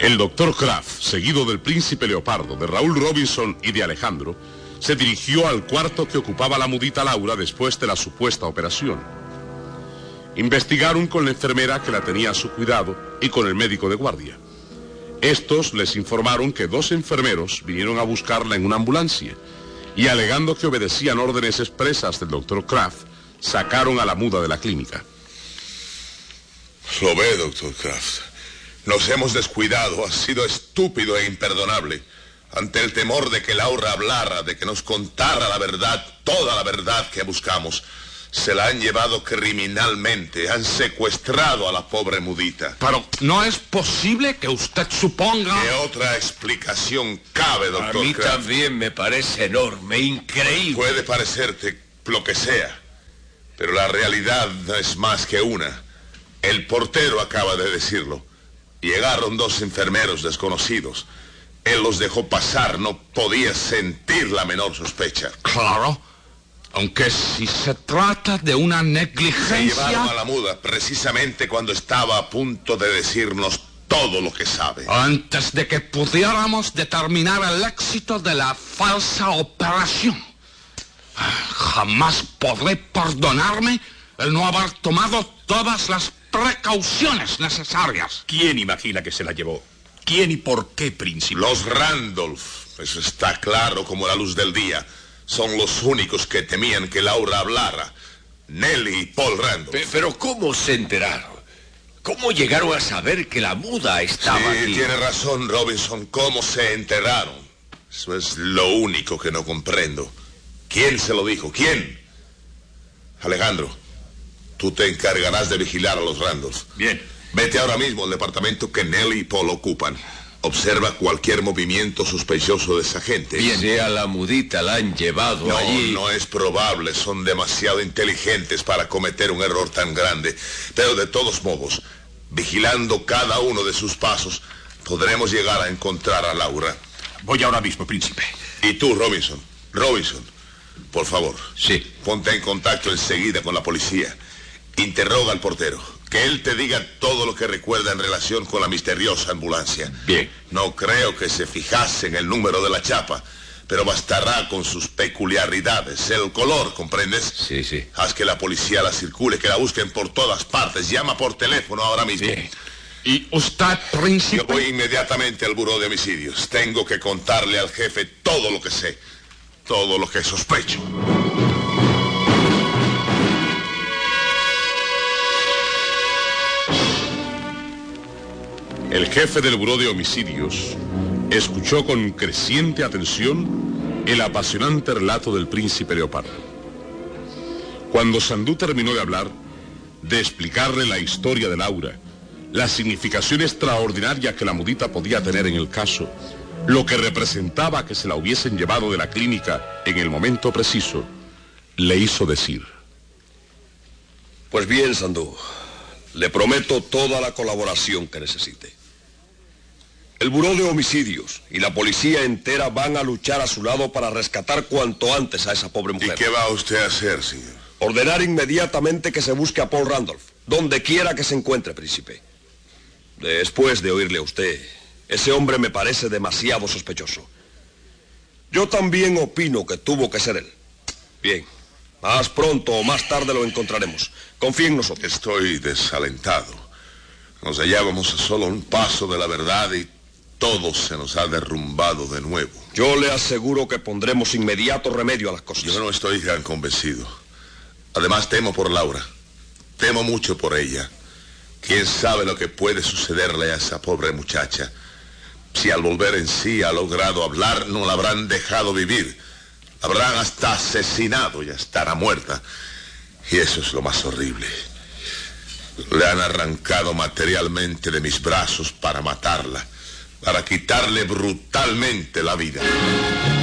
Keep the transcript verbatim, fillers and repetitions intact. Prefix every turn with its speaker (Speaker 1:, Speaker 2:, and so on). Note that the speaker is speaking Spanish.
Speaker 1: El doctor Kraft, seguido del príncipe Leopardo, de Raúl Robinson y de Alejandro, se dirigió al cuarto que ocupaba la mudita Laura después de la supuesta operación. Investigaron con la enfermera que la tenía a su cuidado y con el médico de guardia. Estos les informaron que dos enfermeros vinieron a buscarla en una ambulancia y, alegando que obedecían órdenes expresas del doctor Kraft, sacaron a la muda de la clínica.
Speaker 2: Lo ve, doctor Kraft. Nos hemos descuidado, ha sido estúpido e imperdonable. Ante el temor de que Laura hablara, de que nos contara la verdad, toda la verdad que buscamos, se la han llevado criminalmente, han secuestrado a la pobre mudita.
Speaker 3: Pero no es posible que usted suponga...
Speaker 2: ¿Qué otra explicación cabe, doctor
Speaker 4: A mí
Speaker 2: Kraft?
Speaker 4: también me parece enorme, increíble.
Speaker 2: Puede parecerte lo que sea, pero la realidad no es más que una. El portero acaba de decirlo. Llegaron dos enfermeros desconocidos. Él los dejó pasar, no podía sentir la menor sospecha.
Speaker 3: Claro, aunque si se trata de una negligencia...
Speaker 2: Se llevaron a la muda precisamente cuando estaba a punto de decirnos todo lo que sabe.
Speaker 3: Antes de que pudiéramos determinar el éxito de la falsa operación. Jamás podré perdonarme el no haber tomado todas las precauciones necesarias.
Speaker 5: ¿Quién imagina que se la llevó? ¿Quién y por qué, príncipe?
Speaker 2: Los Randolph, eso está claro como la luz del día. Son los únicos que temían que Laura hablara. Nellie y Paul Randolph.
Speaker 4: Pe- Pero ¿cómo se enteraron? ¿Cómo llegaron a saber que la muda estaba
Speaker 2: Sí,
Speaker 4: aquí?
Speaker 2: tiene razón, Robinson. ¿Cómo se enteraron? Eso es lo único que no comprendo. ¿Quién se lo dijo? ¿Quién? Alejandro, tú te encargarás de vigilar a los Randolph.
Speaker 5: Bien.
Speaker 2: Vete ahora mismo al departamento que Nellie y Paul ocupan. Observa cualquier movimiento sospechoso de esa gente.
Speaker 4: Bien. Si a la mudita la han llevado
Speaker 2: No,
Speaker 4: allí...
Speaker 2: no es probable. Son demasiado inteligentes para cometer un error tan grande. Pero de todos modos, vigilando cada uno de sus pasos, podremos llegar a encontrar a Laura.
Speaker 5: Voy ahora mismo, príncipe.
Speaker 2: Y tú, Robinson, Robinson, por favor.
Speaker 4: Sí.
Speaker 2: Ponte en contacto enseguida con la policía. Interroga al portero. Que él te diga todo lo que recuerda en relación con la misteriosa ambulancia.
Speaker 4: Bien.
Speaker 2: No creo que se fijase en el número de la chapa, pero bastará con sus peculiaridades. El color, ¿comprendes?
Speaker 4: Sí, sí.
Speaker 2: Haz que la policía la circule, que la busquen por todas partes. Llama por teléfono ahora mismo.
Speaker 4: Bien.
Speaker 3: ¿Y usted, príncipe?
Speaker 2: Yo voy inmediatamente al buró de homicidios. Tengo que contarle al jefe todo lo que sé, todo lo que sospecho.
Speaker 1: El jefe del buró de homicidios escuchó con creciente atención el apasionante relato del príncipe Leopardo. Cuando Sandú terminó de hablar, de explicarle la historia de Laura, la significación extraordinaria que la mudita podía tener en el caso, lo que representaba que se la hubiesen llevado de la clínica en el momento preciso, le hizo decir:
Speaker 6: Pues bien, Sandú, le prometo toda la colaboración que necesite. El buró de homicidios y la policía entera van a luchar a su lado para rescatar cuanto antes a esa pobre
Speaker 2: ¿Y
Speaker 6: mujer.
Speaker 2: qué va usted a hacer, señor?
Speaker 6: Ordenar inmediatamente que se busque a Paul Randolph, donde quiera que se encuentre, príncipe. Después de oírle a usted, ese hombre me parece demasiado sospechoso. Yo también opino que tuvo que ser él. Bien, más pronto o más tarde lo encontraremos. Confíe en nosotros.
Speaker 2: Estoy desalentado. Nos hallábamos a solo un paso de la verdad y todo se nos ha derrumbado de nuevo.
Speaker 6: Yo le aseguro que pondremos inmediato remedio a las cosas.
Speaker 2: Yo no estoy tan convencido. Además, temo por Laura. Temo mucho por ella. ¿Quién sabe lo que puede sucederle a esa pobre muchacha? Si al volver en sí ha logrado hablar, no la habrán dejado vivir. La habrán hasta asesinado y estará muerta. Y eso es lo más horrible. Le han arrancado materialmente de mis brazos para matarla, para quitarle brutalmente la vida.